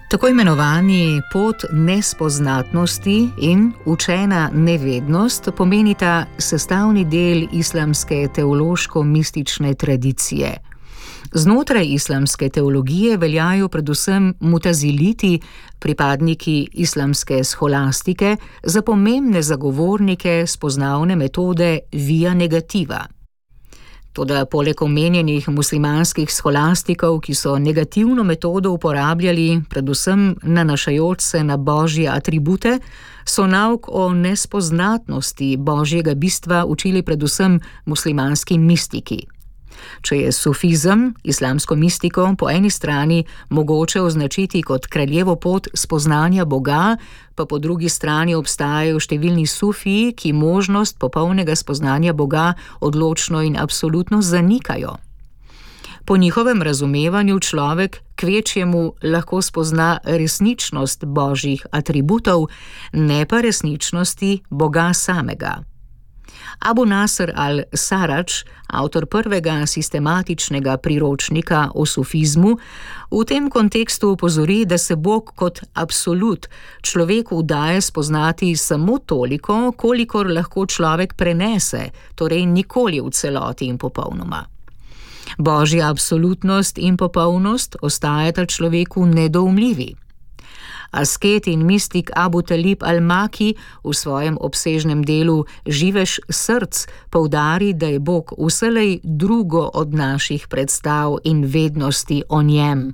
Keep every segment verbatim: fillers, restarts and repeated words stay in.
Tako imenovani pot nespoznatnosti in učena nevednost pomenita sestavni del islamske teološko-mistične tradicije. Znotraj islamske teologije veljajo predvsem mutaziliti, pripadniki islamske scholastike, za pomembne zagovornike spoznavne metode via negativa. Toda poleg omenjenih muslimanskih scholastikov, ki so negativno metodo uporabljali predvsem nanašajoč se na božje atribute, so nauk o nespoznatnosti božjega bistva učili predvsem muslimanski mistiki. Če je sufizem, islamsko mistiko, po eni strani mogoče označiti kot kraljevo pot spoznanja Boga, pa po drugi strani obstajajo številni sufiji, ki možnost popolnega spoznanja Boga odločno in absolutno zanikajo. Po njihovem razumevanju človek kvečjemu lahko spozna resničnost božjih atributov, ne pa resničnosti Boga samega. Abu Nasr al-Sarač, avtor prvega sistematičnega priročnika o sufizmu, v tem kontekstu opozori, da se Bog kot absolut človeku daje spoznati samo toliko, kolikor lahko človek prenese, torej nikoli v celoti in popolnoma. Božja absolutnost in popolnost ostajata človeku nedoumljivi. Asket in mistik Abu Talib al-Maki v svojem obsežnem delu Živež src poudari, da je Bog vselej drugo od naših predstav in vednosti o njem.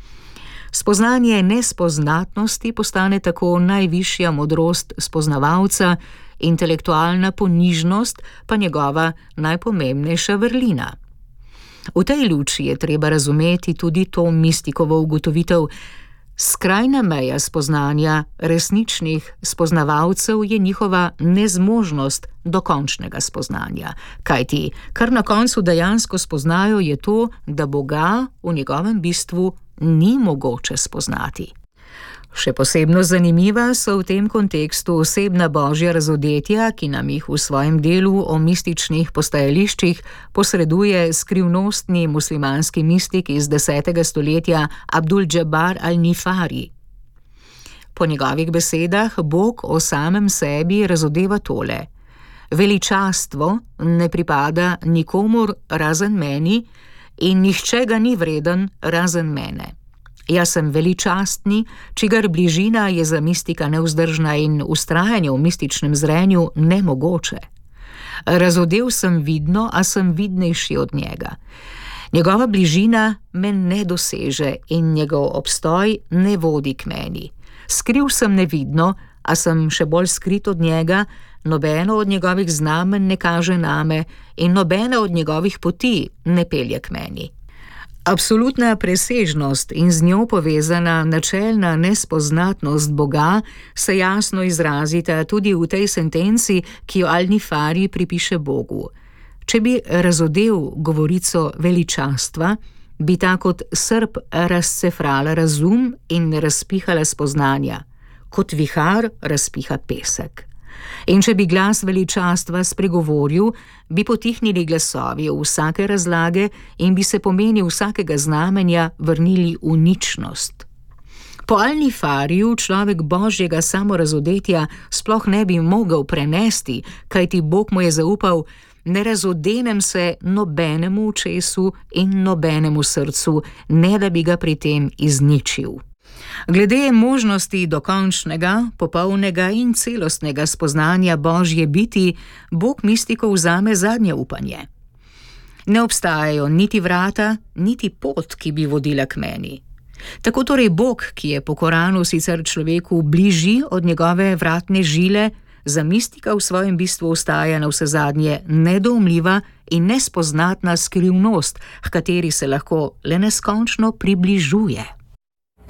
Spoznanje nespoznatnosti postane tako najvišja modrost spoznavalca, intelektualna ponižnost pa njegova najpomembnejša vrlina. V tej luči je treba razumeti tudi to mistikovo ugotovitev. Skrajna meja spoznanja resničnih spoznavalcev je njihova nezmožnost dokončnega spoznanja, kajti kar na koncu dejansko spoznajo, je to, da Boga v njegovem bistvu ni mogoče spoznati. Še posebno zanimiva so v tem kontekstu osebna božja razodetja, ki nam jih v svojem delu o mističnih postajališčih posreduje skrivnostni muslimanski mistik iz desetega stoletja Abdul Džabar al-Nifari. Po njegovih besedah Bog o samem sebi razodeva tole: veličastvo ne pripada nikomur razen meni in nihče ga ni vreden razen mene. Jaz sem veličastni, čigar bližina je za mistika nevzdržna in vztrajanje v mističnem zrenju nemogoče. Razodel sem vidno, a sem vidnejši od njega. Njegova bližina me ne doseže in njegov obstoj ne vodi k meni. Skriv sem nevidno, a sem še bolj skrit od njega, nobeno od njegovih znamen ne kaže name in nobena od njegovih poti ne pelje k meni. Absolutna presežnost in z njo povezana načelna nespoznatnost Boga se jasno izrazita tudi v tej sentenci, ki jo al-Nifari pripiše Bogu. Če bi razodel govorico veličastva, bi ta kot srp razcefrala razum in razpihala spoznanja, kot vihar razpiha pesek. In če bi glas veličastva spregovoril, bi potihnili glasovi vsake razlage in bi se pomeni vsakega znamenja vrnili v ničnost. Po al-Nifariju človek božjega samorazodetja sploh ne bi mogel prenesti, kajti Bog mu je zaupal: ne razodenem se nobenemu očesu in nobenemu srcu, ne da bi ga pri tem izničil. Glede možnosti dokončnega, popolnega in celostnega spoznanja božje biti, Bog mistikov vzame zadnje upanje. Ne obstajajo niti vrata, niti pot, ki bi vodila k meni. Tako torej Bog, ki je po Koranu sicer človeku bližji od njegove vratne žile, za mistika v svojem bistvu ostaja navsezadnje nedoumljiva in nespoznatna skrivnost, h kateri se lahko le neskončno približuje.